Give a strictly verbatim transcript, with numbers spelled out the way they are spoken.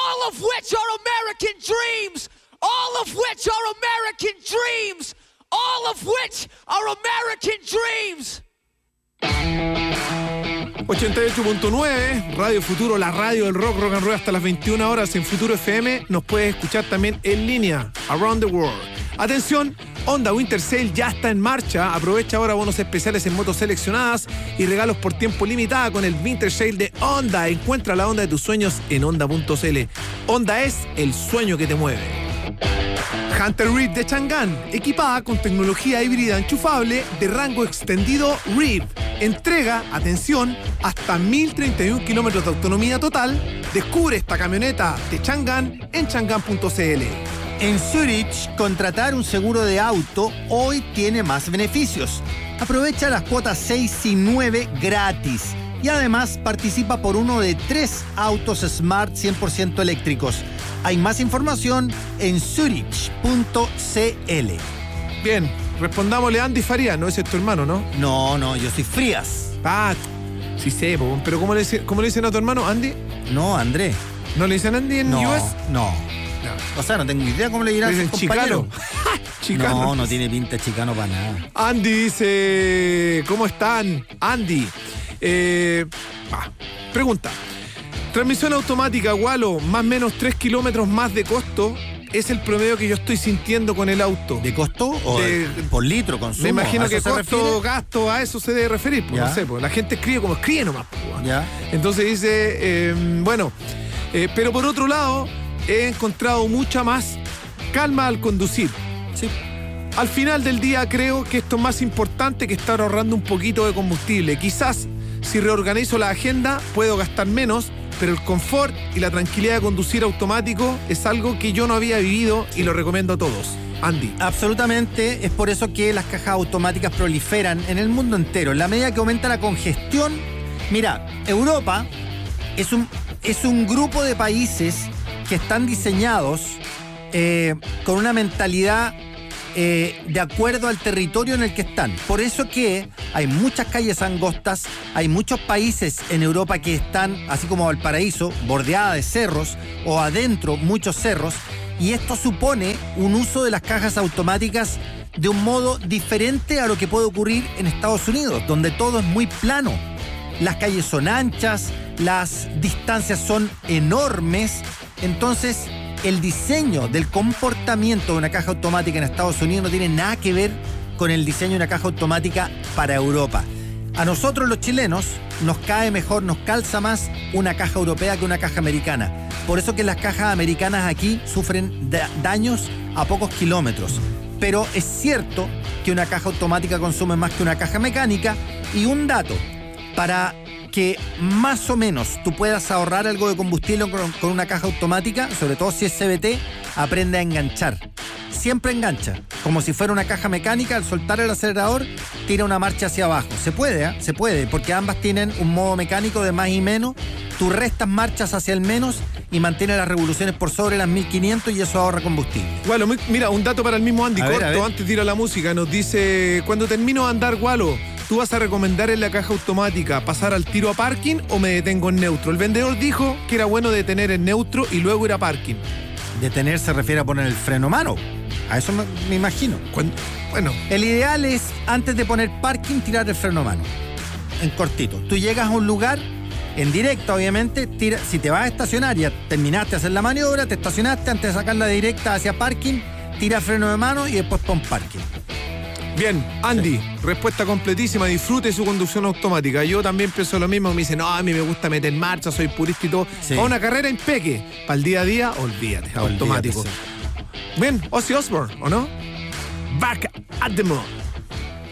all of which are American dreams, all of which are American dreams, all of which are American dreams. ochenta y ocho punto nueve, Radio Futuro, la radio del rock, rock and roll hasta las veintiuna horas en Futuro F M. Nos puedes escuchar también en línea, around the world. Atención, Honda Winter Sale ya está en marcha. Aprovecha ahora bonos especiales en motos seleccionadas y regalos por tiempo limitado con el Winter Sale de Honda. Encuentra la Honda de tus sueños en honda punto c l. Honda es el sueño que te mueve. Hunter Reef de Chang'an, equipada con tecnología híbrida enchufable de rango extendido Reef. Entrega, atención, hasta mil treinta y uno kilómetros de autonomía total. Descubre esta camioneta de Chang'an en chang'an punto c l. En Zurich, contratar un seguro de auto hoy tiene más beneficios. Aprovecha las cuotas seis y nueve gratis. Y además participa por uno de tres autos Smart cien por ciento eléctricos. Hay más información en zurich punto c l. Bien, respondámosle a Andy Faría, no ese es tu hermano, ¿no? No, no, yo soy Frías. Ah, sí sé, po, pero ¿cómo le, dice, ¿cómo le dicen a tu hermano, Andy? No, André. ¿No le dicen Andy en no, U S? No, no. O sea, no tengo idea cómo le dirán Le a dicen sus compañeros. Chicano. Chicano. No, no tiene pinta chicano para nada. Andy dice, ¿cómo están? Andy, eh, bah, pregunta. Transmisión automática, Walo, más o menos tres kilómetros más de costo. Es el promedio que yo estoy sintiendo con el auto. ¿De costo o de, por litro consumo? Me imagino que costo, refiere? gasto, a eso se debe referir. Pues, no sé, pues, la gente escribe como escribe nomás. Pues, ya. Entonces dice, eh, bueno, eh, pero por otro lado, he encontrado mucha más calma al conducir. Sí. Al final del día creo que esto es más importante que estar ahorrando un poquito de combustible. Quizás si reorganizo la agenda puedo gastar menos, pero el confort y la tranquilidad de conducir automático es algo que yo no había vivido y lo recomiendo a todos. Andy. Absolutamente, es por eso que las cajas automáticas proliferan en el mundo entero. En la medida que aumenta la congestión, mira, Europa es un, es un grupo de países que están diseñados eh, con una mentalidad Eh, de acuerdo al territorio en el que están. Por eso que hay muchas calles angostas, hay muchos países en Europa que están, así como Valparaíso, bordeada de cerros o adentro muchos cerros, y esto supone un uso de las cajas automáticas de un modo diferente a lo que puede ocurrir en Estados Unidos, donde todo es muy plano. Las calles son anchas, las distancias son enormes, entonces el diseño del comportamiento de una caja automática en Estados Unidos no tiene nada que ver con el diseño de una caja automática para Europa. A nosotros los chilenos nos cae mejor, nos calza más una caja europea que una caja americana. Por eso que las cajas americanas aquí sufren da- daños a pocos kilómetros. Pero es cierto que una caja automática consume más que una caja mecánica. Y un dato, para que más o menos tú puedas ahorrar algo de combustible con, con una caja automática, sobre todo si es C V T, aprende a enganchar. Siempre engancha, como si fuera una caja mecánica. Al soltar el acelerador, tira una marcha hacia abajo. Se puede, ¿eh? Se puede, porque ambas tienen un modo mecánico de más y menos. Tú restas marchas hacia el menos y mantienes las revoluciones por sobre las mil quinientos y eso ahorra combustible. Walo, mira, un dato para el mismo Andy, a corto, ver, ver. antes de ir a la música. Nos dice, cuando termino de andar, Walo, ¿tú vas a recomendar en la caja automática pasar al tiro a parking o me detengo en neutro? El vendedor dijo que era bueno detener en neutro y luego ir a parking. Detener se refiere a poner el freno a mano. A eso me, me imagino. Cuando, bueno. El ideal es, antes de poner parking, tirar el freno a mano. En cortito. Tú llegas a un lugar, en directa obviamente, tira, si te vas a estacionar, ya terminaste de hacer la maniobra, te estacionaste, antes de sacar la directa hacia parking, tira freno de mano y después pon parking. Bien, Andy, sí. Respuesta completísima, disfrute su conducción automática. Yo también pienso lo mismo, me dicen, no, a mí me gusta meter marcha, soy purista y todo. Sí. Para una carrera impeque, para el día a día, olvídate, olvídate automático. Sí. Bien, Ozzy Osbourne, ¿o no? Back at the Moon.